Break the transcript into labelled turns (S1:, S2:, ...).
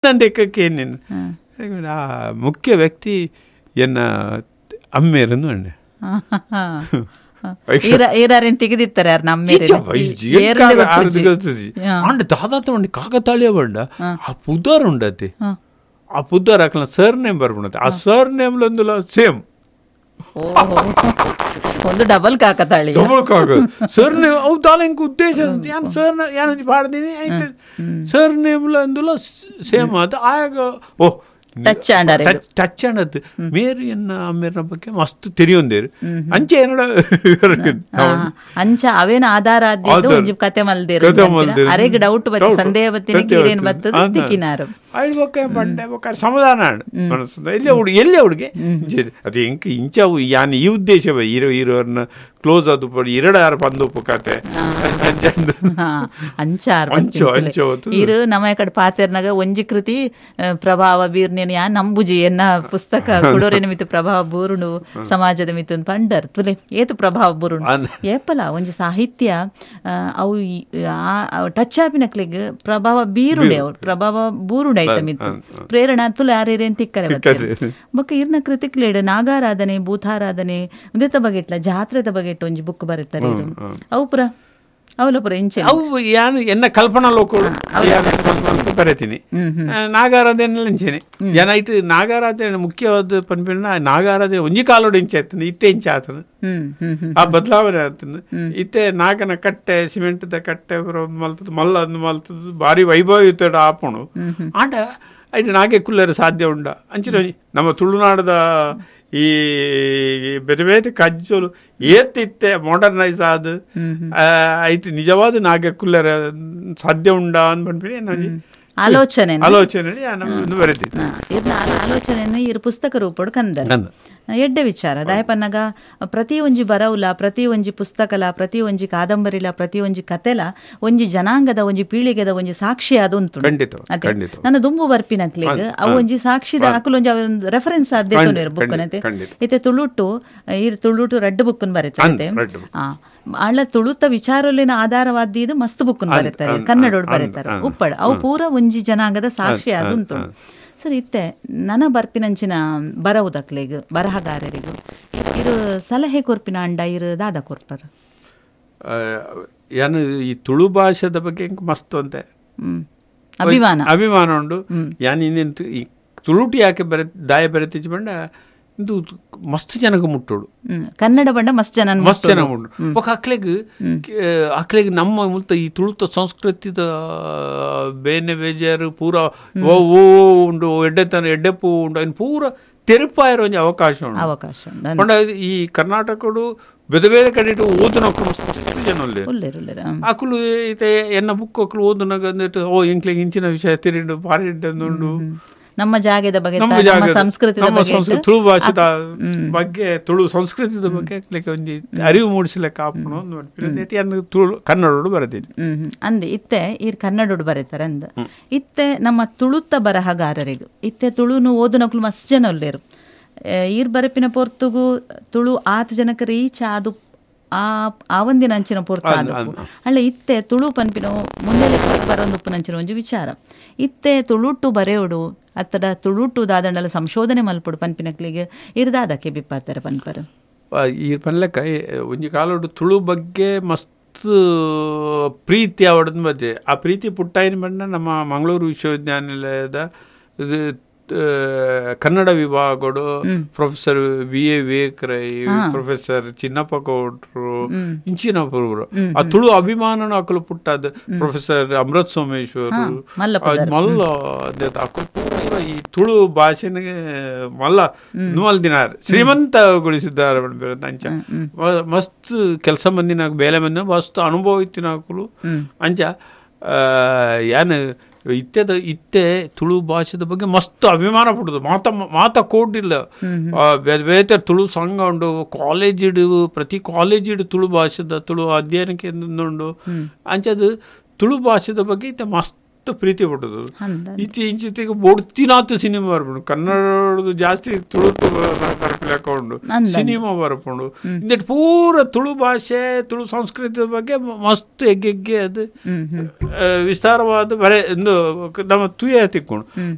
S1: ಎನ್ನಂದಕ್ಕೆ ನೀನು ಆ ಮುಖ್ಯ ವ್ಯಕ್ತಿ ಎನ್ನ ಅಮ್ಮೇರನ್ನು ಅಣ್ಣೆ
S2: ತೆಗೆದಿತ್ತಾರೆ
S1: ಅಂಡ್ ದಾದಾತ ಒಂದು ಕಾಕತಾಳಿಯ ಬಂಡ ಆ ಪುದಾರ್ ಉಂಡತಿ ಆ ಪುದಾರ್ ಹಾಕಲ ಸರ್ ನೇಮ್ ಬರ್ಬಿಡತ್ತೆ ಆ ಸರ್ ನೇಮ್ಲೊಂದು ಸೇಮ್
S2: ಒಂದು ಡಬಲ್ ಕಾಕತಾಳಿ
S1: ಸರ್ ನೇಮ್ ಅವು ದಾಲೆಂಕ್ ಉದ್ದೇಶ ಸರ್ ಯಾನು ಪಾಡ್ದೀನಿ ಸರ್ ನೇಮ್ಲೊಂದು ಸೇಮ್ ಅದು ಆಗ ಓಹ್ ಟಚ್ ಆಡದು ಮೇರು ಎನ್ನ ಅಮ್ಮೇರ ಬಗ್ಗೆ ಮಸ್ತ್ ತೆರಿಯೊಂದೇರು ಅಂಚೆ ಏನಡ
S2: ಅಂಚ ಅವೇನ ಆಧಾರ ಒಂಜಿ ಕತೆ ಮಲ್ದೇರು ಅರೆಗ್ ಡೌಟ್ ಬತ್ತ ಸಂದೇಹ ಬತ್ತಿನ ಏನ್ ಬತ್ತದ ತಿಕ್ಕಿನಾರು
S1: ಅಯ್ಯ ಬೊಕ್ಕ ಬಂಡೆ ಬೊಕ್ಕ ಸಮಾಧಾನ ಮನಸ್ಸು ಎಲ್ಲಿ ಹುಡುಗೆ ಅದು ಹೆಂಗೆ ಇಂಚವು ಯಾನ್ ಈ ಉದ್ದೇಶ ಹೀರೋರ್ನ ಕ್ಲೋಸ್ ಅದು ಪಡಿ ಎರಡಾರು ಬಂದು ಕತೆ
S2: ಇರು ನಮ್ಮ ಕಡೆ ಪಾತೆರ್ನಾಗ ಒಂಜಿ ಕೃತಿ ಪ್ರಭಾವ ಬೀರ್ನೇನು ಯಾ ನಂಬುಜಿ ಎನ್ನ ಪುಸ್ತಕ ಕುಡೋರಿನ ಮಿತ್ತು ಪ್ರಭಾವ ಬೂರುಣು ಸಮಾಜದ ಮಿತ್ತು ಪಂಡರ್ ತುಲೆ ಏತು ಪ್ರಭಾವ ಬೂರುಣು ಏಪಲ ಒಂಜಿ ಸಾಹಿತ್ಯ ಅವು ಟಚ್ ಆಪಿನಕ್ಲಿಗ್ ಪ್ರಭಾವ ಬೀರುಡೆ ಅವ್ರು ಪ್ರಭಾವ ಬೂರುಡೆ ಆಯ್ತ ಮಿತ್ತು ಪ್ರೇರಣಾ ತುಲೆ ಆರೇರೆ ಅಂತ ತಿಕ್ಕರೆ ಬೊಕ್ಕ ಇರ್ನ ಕೃತಿಕ್ಲೇಡ್ ನಾಗಾರಾಧನೆ ಭೂತಾರಾಧನೆ ಉದೇತ ಬಗೆಟ್ಲ ಜಾತ್ರೆದ ಬಗೆಟ್ ಒಂಜಿ ಬುಕ್ ಬರುತ್ತಾರೆ ಅವು ಪುರ ಅವಲ ಪುರ ಇಂಚೆ
S1: ಅವು ಯಾನು ಎನ್ನ ಕಲ್ಪನಾ ಲೋಕಗಳು ಬರೀತೀನಿ ನಾಗಾರಾಧನೆ ಇಂಚೆನೆ ಜನ ಇಟ್ಟು ನಾಗಾರಾಧನೆ ಮುಖ್ಯವಾದ ಪನ್ಪಿನ ನಾಗಾರಾಧನೆ ಒಂಜಿ ಕಾಲೋಡು ಇಂಚೆ ಆಯ್ತಾನೆ ಇತ್ತೆ ಇಂಚೆ ಆತನು ಆ ಬದಲಾವಣೆ ಆತನು ಇತ್ತೆ ನಾಗನ ಕಟ್ಟೆ ಸಿಮೆಂಟ್ದ ಕಟ್ಟೆ ಮಲ್ತದ್ದು ಮಲ್ಲ ಅಂದು ಮಲ್ತದ್ದು ಭಾರಿ ವೈಭವಯುತ ಆಪಣು ಆಂಡ ಐಟು ನಾಗೆ ಕುಲ್ಲರು ಸಾಧ್ಯ ಉಂಡ ಅಂಚಿನ ನಮ್ಮ ತುಳುನಾಡದ ಈ ಬೇರೆ ಬೇರೆ ಕಜ್ಜೋಲು ಏತಿತ್ತೆ ಮಾಡರ್ನೈಸ್ ಆದ ಐಟು ನಿಜವಾದ ನಾಗೆ ಕುಲ್ಲರ ಸಾಧ್ಯ ಉಂಡ ಅಂದ್ಬಿಟ್ಟು
S2: ಆಲೋಚನೆ
S1: ಬರೀತಿದ್ದೆ
S2: ಆಲೋಚನೆ ಇರು ಪುಸ್ತಕ ರೂಪಡು ಕಂದ ಎಡ್ಡೆ ವಿಚಾರ ದಾಯಪನ್ನಗ ಪ್ರತಿ ಒಂಜಿ ಬರವುಲ ಪ್ರತಿ ಒಂಜಿ ಪುಸ್ತಕಲ ಪ್ರತಿ ಒಂಜಿ ಕಾದಂಬರಿಲ ಪ್ರತಿ ಒಂಜಿ ಕತೆಲ ಒಂಜಿ ಜನಾಂಗದ ಒಂಜಿ ಪೀಳಿಗೆದ ಒಂಜಿ ಸಾಕ್ಷಿ ಅದುಂಟು ನನ್ನ ದುಂಬು ಬರ್ಪಿನಕ್ಲಿಗ್ ಅವು ಒಂಜಿ ಸಾಕ್ಷಿದ ಅಕುಲ್ ಒಂಜಿ ರೆಫರೆನ್ಸ್ ಆದ್ಯತೆ ಬುಕ್ಕನತೆ ಇತ್ತೆ ತುಳುಟು ರಡ್ಡು ಬುಕ್ಕನ್ ಬರೀತಾರೆ ಆಳ ತುಳುತ ವಿಚಾರಲಿನ ಆಧಾರವಾದ ಮಸ್ತ್ ಬುಕ್ಕನ್ ಬರೀತಾರೆ ಕನ್ನಡೋಡು ಬರೀತಾರೆ ಉಪ್ಪಡ ಅವು ಪೂರ ಒಂಜಿ ಜನಾಂಗದ ಸಾಕ್ಷಿ ಅದುಂಟು ಸರಿ ಇತ್ತೆ ನನ್ನ ಬರ್ಪಿನಂಚಿನ ಬರವುದಕ್ಲೆಗ್ ಬರಹಗಾರರಿಗೂ ಇರು ಸಲಹೆ ಕೊರ್ಪಿನ ಅಂಡ ಇರು ದಾದ ಕೊರ್ಪರ್
S1: ಏನು ಈ ತುಳು ಭಾಷೆದ ಬಗ್ಗೆ ಮಸ್ತ್ ಅಂತೆ ಅಭಿಮಾನ ಉಂಡು ಯಾನ್ ಇನ್ನೇನು ಈ ತುಳುಟಿ ಯಾಕೆ ದಾಯ ಬರೆತಿಚ್ಚಿ ಬಂಡ ಇದು ಮಸ್ತ್ ಜನಕ್ಕೆ ಮುಟ್ಟೋಡು
S2: ಕನ್ನಡ ಬಂಡ ಮಸ್ತ್ ಜನ
S1: ಉಂಡು ಅಕ್ಲೆಗ್ ನಮ್ಮ ಮುಲ್ತ ಈ ತುಳುತ ಸಂಸ್ಕೃತಿದ ಬೇನೆ ಬೇಜಾರು ಪೂರ ಓ ಉಂಡು ಎಡ್ಡೆಪ್ಪು ಉಂಡು ಅನ್ ಪೂರ ತೆರುಪಾಯಿರೋ ಒಂಜಿ ಅವಕಾಶ ಉಂಡು ಈ ಕರ್ನಾಟಕಡು ಬೇರೆ ಬೇರೆ ಕಡೆ ಓದುನಕ್ಕು ಮಸ್ತ್ ಜನ ಅಕುಲು ಐತೆ ಎನ್ನ ಬುಕ್ ಅಕ್ಲು ಓದುನಾಗ ಓ ಇಂಕ್ಲೆಗ್ ಇಂಚಿನ ವಿಷಯ ತಿರಿಂಡು ಪಾರಿ ಉಂಡು
S2: ನಮ್ಮ ಜಾಗದ ಬಗ್ಗೆ ಸಂಸ್ಕೃತಿ
S1: ತುಳು ಭಾಷೆದ ಬಗ್ಗೆ ತುಳು ಸಂಸ್ಕೃತಿದ ಬಗ್ಗೆ ಒಂಜಿ ಅರಿವು ಮೂಡಿಸಲಿಕ್ಕೆ ಆಪಣು ತುಳು ಕನ್ನಡೋಡು ಬರೆದಿನಿ
S2: ಅಂದೆ ಇತ್ತೆ ಈ ಕನ್ನಡೋಡು ಬರೀತಾರೆ ಅಂದ ಇತ್ತೆ ನಮ್ಮ ತುಳುತ್ತ ಬರಹಗಾರರಿಗೂ ಇತ್ತೆ ತುಳುನು ಓದುನಕ್ಲು ಮಸ್ತ್ ಜನ ಒಲ್ಲೇರು ಈರ್ ಬರಪಿನ ಪೊರ್ತುಗು ತುಳು ಆತ ಜನಕ್ಕೆ ರೀಚ್ ಆದು ಆ ಒಂದಿನ ಅಂಚಿನ ಪೊರ್ತ ಅಲ್ಲ ಇತ್ತೆ ತುಳು ಪನ್ಪಿನ ಮುಂದೆ ಬರೋಂದು ನಂಚಿನ ಒಂಜಿ ವಿಚಾರ ಇತ್ತೆ ತುಳುಟು ಬರೆಯೋಡು ಅತ್ತಡ ತುಳುಟು ದಾದಂಡಲ ಸಂಶೋಧನೆ ಮಲ್ಪಡು ಪನ್ಪಿನಕ್ಲಿಗೆ ಇರ್ದಾದಕ್ಕೆ ಬಿಪ್ಪಾತಾರೆ ಪನ್ಪರು
S1: ಈ ಪನ್ಲೆಕ್ಕ ಒಂಜಿ ಕಾಲೋಡು ತುಳು ಬಗ್ಗೆ ಮಸ್ತ್ ಪ್ರೀತಿ ಅವಡದ ಮಧ್ಯೆ ಆ ಪ್ರೀತಿ ಪುಟ್ಟಾಯಿನ ಬಣ್ಣ ನಮ್ಮ ಮಂಗಳೂರು ವಿಶ್ವವಿದ್ಯಾನಿಲಯದ ಕನ್ನಡ ವಿಭಾಗಡು ಪ್ರೊಫೆಸರ್ ವಿ.ಎ. ವಿವೇಕರೈ ಪ್ರೊಫೆಸರ್ ಚಿನ್ನಪ್ಪ ಗೌಡ್ರು ಇಂಚಿನ ಪೂರ್ವರು ಆ ತುಳು ಅಭಿಮಾನನ ಅಕಲು ಪುಟ್ಟದ ಪ್ರೊಫೆಸರ್ ಅಮೃತ್ ಸೋಮೇಶ್ವರ್ ಮಲ್ಲ ಅಕಲು ಪೂರ ಈ ತುಳು ಭಾಷೆನಿಗೆ ಮಲ್ಲ ನೂಲ್ ದಿನ ಶ್ರೀಮಂತಗೊಳಿಸಿದ್ದಾರೆ ಅಂಚ ಮಸ್ತ್ ಕೆಲಸ ಮಂದಿನಾಗ ಬೇಲೆ ಮಂದಿ ಮಸ್ತ್ ಅನುಭವ ಇತ್ತಿನ ಅಕಲು ಅಂಚ ಏನು ಇತ್ತೆ ತುಳು ಭಾಷೆದ ಬಗ್ಗೆ ಮಸ್ತ್ ಅಭಿಮಾನ ಪಡುದು ಮಾತಾ ಕೋಡಿಲ್ಲ ಬೇರೆ ಬೇರೆ ತುಳು ಸಂಘ ಉಂಡು ಕಾಲೇಜಿಡು ಪ್ರತಿ ಕಾಲೇಜಿಡು ತುಳು ಭಾಷೆದ ತುಳು ಅಧ್ಯಯನಕ್ಕೆ ಉಂಡು ಅಂಚದು ತುಳು ಭಾಷೆದ ಬಗ್ಗೆ ಇತ್ತೆ ಮಸ್ತ್ ಪ್ರೀತಿ ಪಡುದು ಇಂಚಿಗೆ ಬೊಡ್ತಿನಾತು ಸಿನಿಮಾ ಬರ್ಪುಂಡು ಕನ್ನಡದು ಜಾಸ್ತಿ ತುಳು ಬರ್ಪಿಲಕ ಉಂಡು ಸಿನಿಮಾ ಬರ್ಪುಂಡು ಇಂದೆಟ್ ಪೂರ ತುಳು ಭಾಷೆ ತುಳು ಸಂಸ್ಕೃತಿಯ ಬಗ್ಗೆ ಮಸ್ತ್ ಎಗ್ಗೆಗ್ಗೆ ಅದು ವಿಸ್ತಾರವಾದ ಬರೇ ಒಂದು ನಮ್ಮ ತುಯ ತಿಕ್ಕೊಂಡು